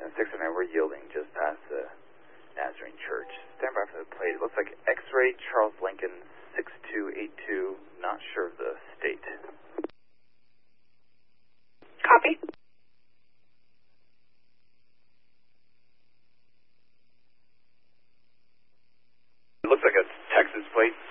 609, we're yielding just past the Nazarene Church. Stand by for the plate. It looks like X-ray Charles Lincoln 6282. Not sure of the state. Copy. It looks like a Texas plate.